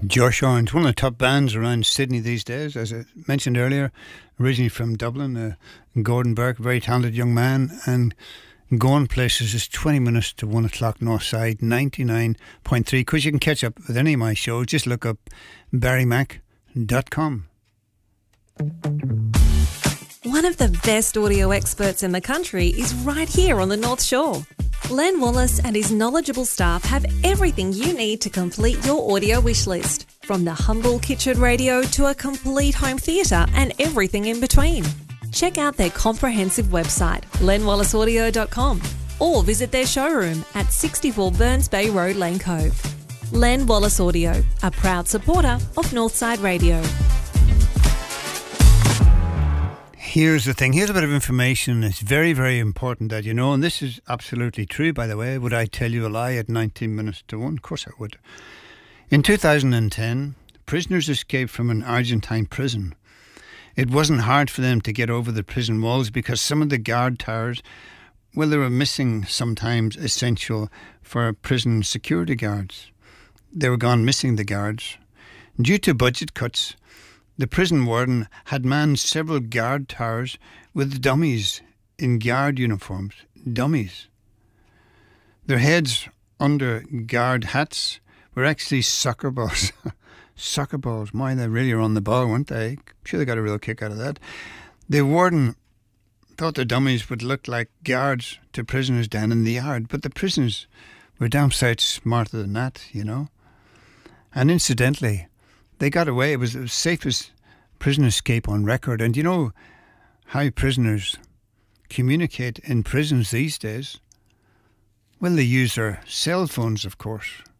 Josh Orange, one of the top bands around Sydney these days, as I mentioned earlier, originally from Dublin, Gordon Burke, very talented young man, and going places is 20 minutes to 1 o'clock north side, 99.3. Because you can catch up with any of my shows, just look up barrymac.com. One of the best audio experts in the country is right here on the North Shore. Len Wallace and his knowledgeable staff have everything you need to complete your audio wish list, from the humble kitchen radio to a complete home theatre and everything in between. Check out their comprehensive website, lenwallaceaudio.com, or visit their showroom at 64 Burns Bay Road, Lane Cove. Len Wallace Audio, a proud supporter of Northside Radio. Here's the thing. Here's a bit of information. It's very, very important that you know, and this is absolutely true, by the way. Would I tell you a lie at 19 minutes to 1? Of course I would. In 2010, prisoners escaped from an Argentine prison. It wasn't hard for them to get over the prison walls because some of the guard towers, well, they were missing sometimes essential for prison security guards. They were gone missing, the guards. Due to budget cuts, the prison warden had manned several guard towers with dummies in guard uniforms. Dummies. Their heads under guard hats were actually soccer balls. Soccer balls. My, they really were on the ball, weren't they? I'm sure they got a real kick out of that. The warden thought the dummies would look like guards to prisoners down in the yard, but the prisoners were down south smarter than that, you know. And incidentally, they got away. It was the safest prison escape on record. And you know how prisoners communicate in prisons these days? Well, they use their cell phones, of course.